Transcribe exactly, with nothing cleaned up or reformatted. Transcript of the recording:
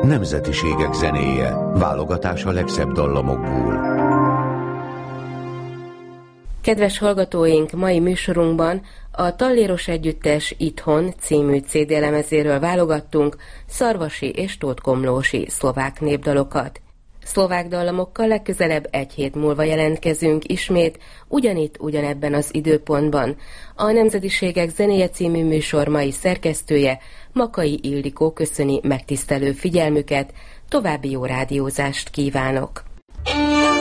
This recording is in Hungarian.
Nemzetiségek zenéje, válogatás a legszebb dallamokból. Kedves hallgatóink, mai műsorunkban a Talléros Együttes Itthon című cé dé lemezéről válogattunk szarvasi és tótkomlósi szlovák népdalokat. Szlovák dallamokkal legközelebb egy hét múlva jelentkezünk ismét, ugyanitt, ugyanebben az időpontban. A Nemzetiségek zenéje című műsor mai szerkesztője, Makai Ildikó köszöni megtisztelő figyelmüket, további jó rádiózást kívánok!